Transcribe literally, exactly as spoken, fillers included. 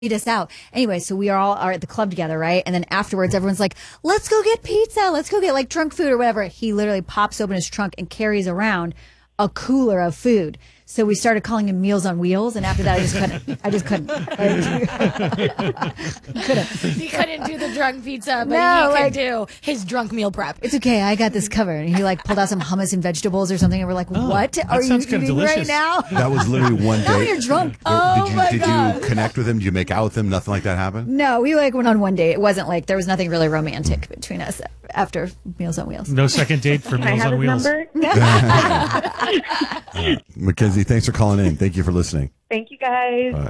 eat us out. Anyway, so we are all are at the club together, right? And then afterwards, everyone's like, let's go get pizza. Let's go get like drunk food or whatever. He literally pops open his trunk and carries around a cooler of food. So we started calling him Meals on Wheels. And after that, I just couldn't. I just couldn't. I couldn't. He couldn't do the drunk pizza, but No, he like- could do his drunk meal prep. It's okay. I got this covered. And he like pulled out some hummus and vegetables or something. And we're like, what are you sounds kinda eating right delicious. now? That was literally one Now day. you're drunk. Did Oh you, my did God. you connect with him? Did you make out with him? Nothing like that happened? No, we like went on one date. It wasn't like there was nothing really romantic between us after Meals on Wheels. No second date for Can I Meals have on his Wheels. number? Mackenzie, thanks for calling in. Thank you for listening. Thank you, guys. Uh,